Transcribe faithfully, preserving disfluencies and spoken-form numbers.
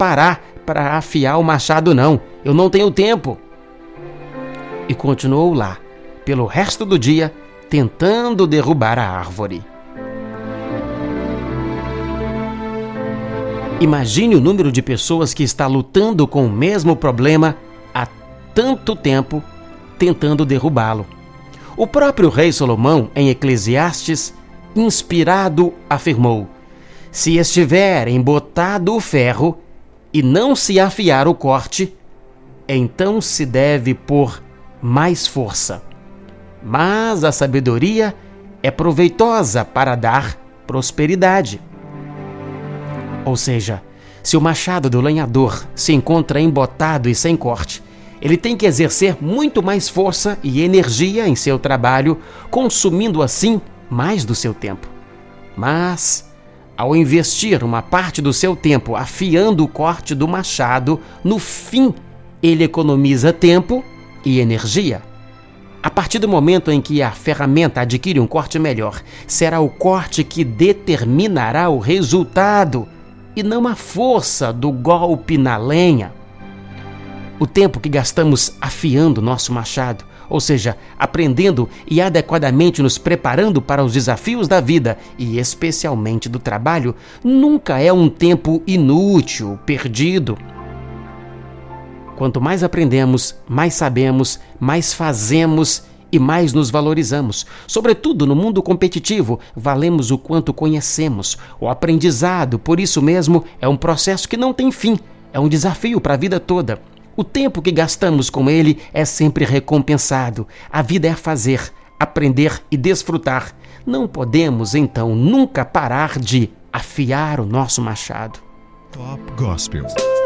parar para afiar o machado, não. Eu não tenho tempo. E continuou lá, pelo resto do dia, tentando derrubar a árvore. Imagine o número de pessoas que está lutando com o mesmo problema há tanto tempo, tentando derrubá-lo. O próprio rei Salomão, em Eclesiastes, inspirado, afirmou: se estiver embotado o ferro e não se afiar o corte, então se deve pôr mais força. Mas a sabedoria é proveitosa para dar prosperidade. Ou seja, se o machado do lenhador se encontra embotado e sem corte, ele tem que exercer muito mais força e energia em seu trabalho, consumindo assim mais do seu tempo. Mas, ao investir uma parte do seu tempo afiando o corte do machado, no fim, ele economiza tempo e energia. A partir do momento em que a ferramenta adquire um corte melhor, será o corte que determinará o resultado e não a força do golpe na lenha. O tempo que gastamos afiando nosso machado, ou seja, aprendendo e adequadamente nos preparando para os desafios da vida e especialmente do trabalho, nunca é um tempo inútil, perdido. Quanto mais aprendemos, mais sabemos, mais fazemos e mais nos valorizamos. Sobretudo no mundo competitivo, valemos o quanto conhecemos. O aprendizado, por isso mesmo, é um processo que não tem fim, é um desafio para a vida toda. O tempo que gastamos com ele é sempre recompensado. A vida é fazer, aprender e desfrutar. Não podemos, então, nunca parar de afiar o nosso machado. Top Gospel.